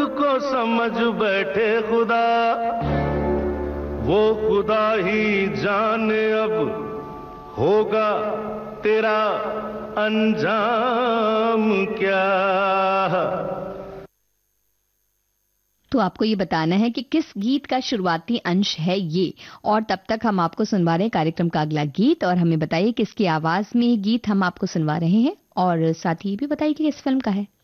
को समझ बैठे खुदा, वो खुदा ही जाने अब होगा तेरा अंजाम क्या। तो आपको ये बताना है कि किस गीत का शुरुआती अंश है ये, और तब तक हम आपको सुनवा रहे हैं कार्यक्रम का अगला गीत, और हमें बताइए किसकी आवाज में ये गीत हम आपको सुनवा रहे हैं, और साथ ही ये भी बताइए कि किस फिल्म का है।